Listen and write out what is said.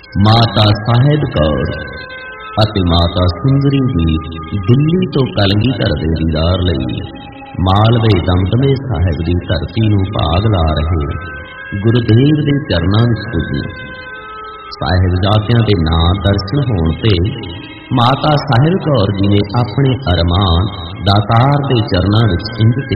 ਮਾਤਾ ਸਾਹਿਬ ਕੌਰ ਅਤੇ ਮਾਤਾ ਸੁੰਦਰੀ ਜੀ ਦਿੱਲੀ ਤੋਂ ਕਲਗੀਧਰ ਦੇ ਦੀਦਾਰ ਲਈ ਮਾਲਵੇ ਦਮਦਮੇ ਸਾਹਿਬ ਦੀ ਧਰਤੀ ਨੂੰ ਭਾਗ ਲਾ ਰਹੇ ਗੁਰਦੇਵ ਦੇ ਚਰਨਾਂ ਵਿੱਚ ਪੁੱਜੀ। ਸਾਹਿਬਜ਼ਾਦਿਆਂ ਦੇ ਨਾਂ ਦਰਸ਼ਨ ਹੋਣ ਤੇ ਮਾਤਾ ਸਾਹਿਬ ਕੌਰ ਜੀ ਨੇ ਆਪਣੇ ਅਰਮਾਨ ਦਾਤਾਰ ਦੇ ਚਰਨਾਂ ਵਿੱਚ ਇੰਜ